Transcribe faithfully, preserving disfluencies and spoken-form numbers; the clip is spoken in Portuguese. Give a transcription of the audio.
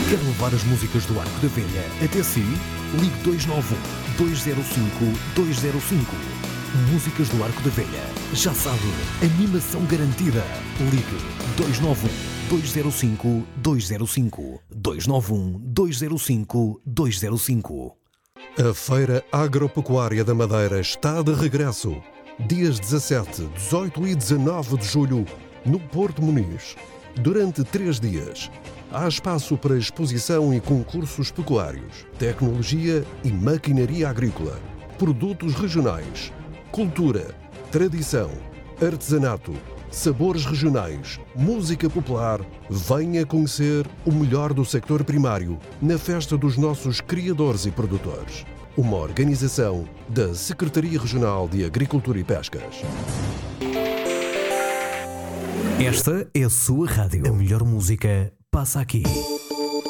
Quer levar as músicas do Arco da Velha até si? Ligue dois nove um, dois zero cinco, dois zero cinco. Músicas do Arco da Velha. Já sabe, animação garantida. Ligue dois nove um, dois zero cinco, dois zero cinco. dois nove um, dois zero cinco, dois zero cinco. A Feira Agropecuária da Madeira está de regresso. Dias dezassete, dezoito e dezanove de julho, no Porto Muniz. Durante três dias, há espaço para exposição e concursos pecuários, tecnologia e maquinaria agrícola, produtos regionais, cultura, tradição, artesanato, sabores regionais, música popular. Venha conhecer o melhor do sector primário na Festa dos Nossos Criadores e Produtores. Uma organização da Secretaria Regional de Agricultura e Pescas. Esta é a sua rádio. A melhor música passa aqui.